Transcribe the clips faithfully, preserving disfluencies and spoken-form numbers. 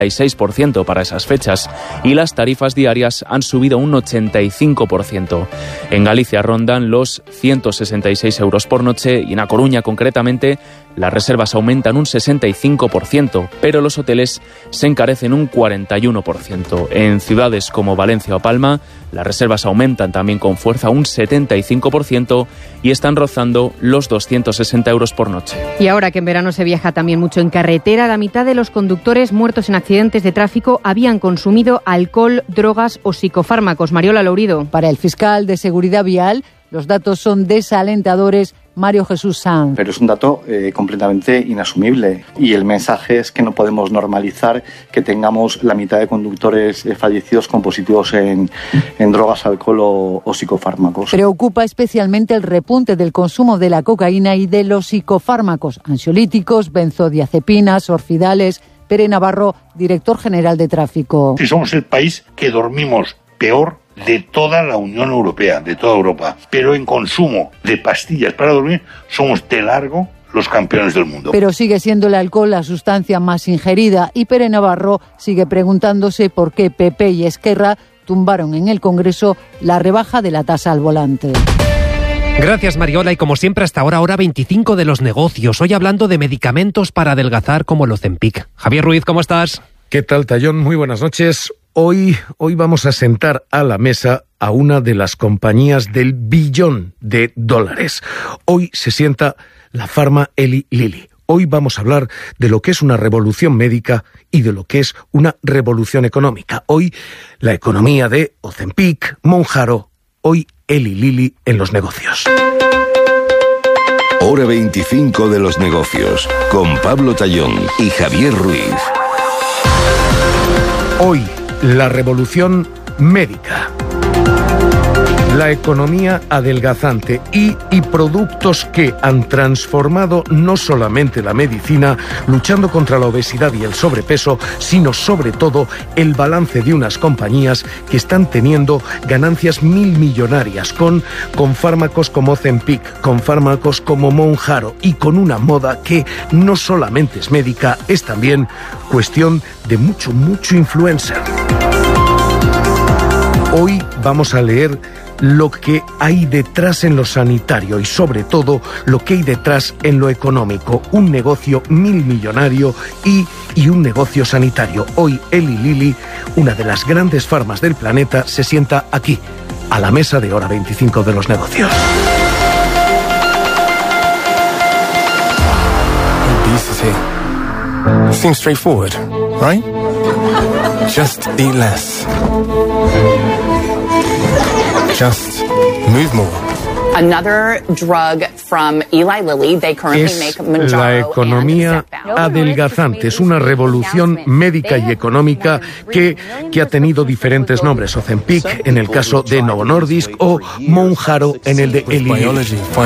seis por ciento para esas fechas y las tarifas diarias han subido un ochenta y cinco por ciento. En Galicia rondan los ciento sesenta y seis euros por noche y en A Coruña concretamente las reservas aumentan un sesenta y cinco por ciento, pero los hoteles se encarecen un cuarenta y uno por ciento. En ciudades como Valencia o Palma, las reservas aumentan también con fuerza un setenta y cinco por ciento y están rozando los doscientos sesenta euros por noche. Y ahora que en verano se viaja también mucho en carretera, la mitad de los conductores muertos en accidentes de tráfico habían consumido alcohol, drogas o psicofármacos. Mariola Lourido. Para el fiscal de Seguridad Vial, los datos son desalentadores. Mario Jesús Sanz. Pero es un dato eh, completamente inasumible y el mensaje es que no podemos normalizar que tengamos la mitad de conductores eh, fallecidos con positivos en, en drogas, alcohol o, o psicofármacos. Preocupa especialmente el repunte del consumo de la cocaína y de los psicofármacos, ansiolíticos, benzodiazepinas, orfidales. Pere Navarro, director general de tráfico. Si somos el país que dormimos peor de toda la Unión Europea, de toda Europa, pero en consumo de pastillas para dormir somos de largo los campeones del mundo. Pero sigue siendo el alcohol la sustancia más ingerida y Pere Navarro sigue preguntándose por qué P P y Esquerra tumbaron en el Congreso la rebaja de la tasa al volante. Gracias, Mariola, y como siempre hasta ahora, hora veinticinco de los negocios. Hoy hablando de medicamentos para adelgazar como el Ozempic. Javier Ruiz, ¿cómo estás? ¿Qué tal, Tallón? Muy buenas noches. Hoy, hoy vamos a sentar a la mesa a una de las compañías del billón de dólares. Hoy se sienta la Pharma Eli Lilly. Hoy vamos a hablar de lo que es una revolución médica y de lo que es una revolución económica. Hoy la economía de Ozempic, Mounjaro. Hoy Eli Lilly en los negocios. Hora veinticinco de los negocios con Pablo Tallón y Javier Ruiz. Hoy la revolución médica, la economía adelgazante y, y productos que han transformado no solamente la medicina, luchando contra la obesidad y el sobrepeso, sino sobre todo el balance de unas compañías que están teniendo ganancias mil millonarias con, con fármacos como Ozempic, con fármacos como Mounjaro y con una moda que no solamente es médica, es también cuestión de mucho, mucho influencer. Hoy vamos a leer lo que hay detrás en lo sanitario y sobre todo lo que hay detrás en lo económico. Un negocio mil millonario y, y un negocio sanitario. Hoy Eli Lilly, una de las grandes farmas del planeta, se sienta aquí, a la mesa de Hora veinticinco de los negocios. Obesity seems straightforward, right? Just eat less. Just move more. Another drug from Eli Lilly. They currently es make Mounjaro la economía adelgazante. Es una revolución médica y económica que, que ha tenido diferentes nombres. Ozempic en el caso de Novo Nordisk o Mounjaro en el de Eli Lilly.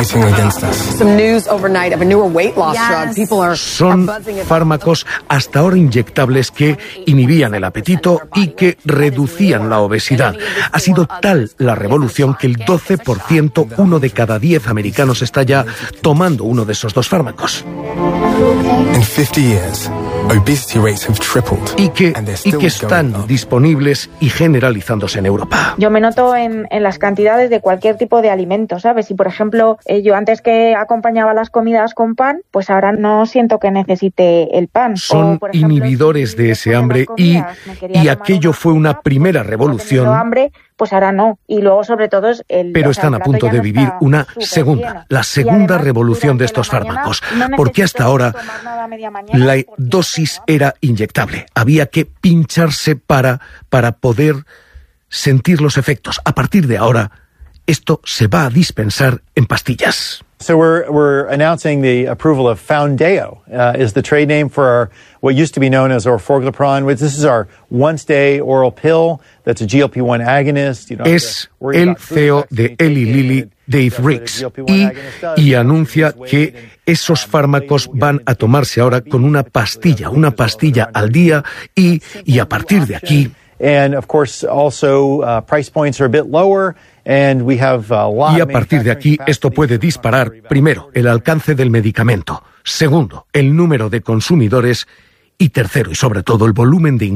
Son fármacos hasta ahora inyectables que inhibían el apetito y que reducían la obesidad. Ha sido tal la revolución que el doce por ciento, uno de cada diez americanos está ya tomando uno de esos dos fármacos. In fifty years, obesity rates have tripled. Y que, y que están disponibles y generalizándose en Europa. Yo me noto en, en las cantidades de cualquier tipo de alimento, ¿sabes? Si, por ejemplo, eh, yo antes que acompañaba las comidas con pan, pues ahora no siento que necesite el pan. Son o, por ejemplo, inhibidores si de ese hambre y, y aquello fue una primera revolución. Hambre, pues ahora no. Y luego, sobre todo, es el... Pero o sea, están el a punto de no vivir una segunda, lleno. la segunda además, revolución de estos fármacos. No porque hasta ahora la dosis era inyectable. Había que pincharse para, para poder sentir los efectos. A partir de ahora, esto se va a dispensar en pastillas. So we're we're announcing the approval of Foundayo, uh, is the trade name for our, what used to be known as orforglipron, which this is our once-day oral pill that's a G L P one agonist. You know, es el C E O de Eli Lilly, Dave Ricks, y, y anuncia que esos fármacos van a tomarse ahora con una pastilla, una pastilla al día y, y a partir de aquí... And of course also uh, price points are a bit lower. And we have a lot y a partir de aquí esto puede disparar, primero, el alcance del medicamento, segundo, el número de consumidores Y tercero, y sobre todo, el volumen de